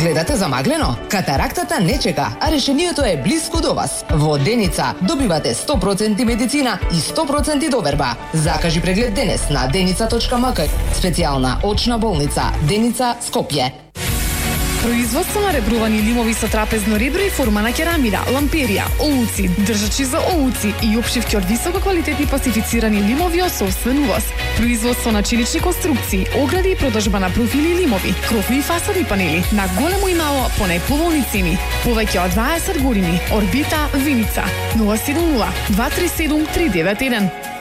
Гледате замаглено? Катарактата не чека, а решението е блиску до вас. Во Деница добивате 100% медицина и 100% доверба. Закажи преглед денес на denica.mk. Специјална очна болница Деница Скопје. Производство на ребрувани лимови со трапезно ребро и форма на керамида, ламперија, оуци, држачи за оуци и опшивки од високо квалитетни пасифицирани лимови од собствен увоз. Производство на челични конструкции, огради и продажба на профили лимови, крофни и фасадни панели на големо и мало по најповолни цени. Повеќе од 20 години. Орбита Виница 070 237 391.